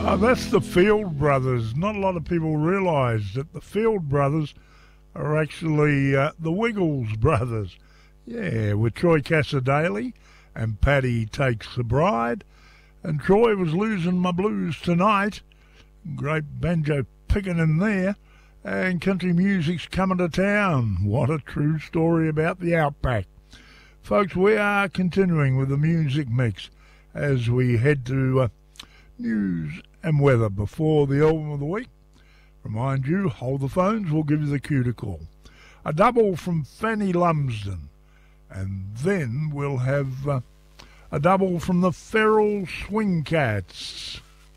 That's the Field Brothers. Not a lot of people realise that the Field Brothers are actually the Wiggles Brothers. Yeah, with Troy Cassadaly and Paddy Takes the Bride. And Troy was losing my blues tonight. Great banjo picking in there. And country music's coming to town. What a true story about the Outback. Folks, we are continuing with the music mix as we head to news and weather before the album of the week. Remind you, hold the phones, we'll give you the cue to call. A double from Fanny Lumsden, and then we'll have a double from the Feral Swing Cats.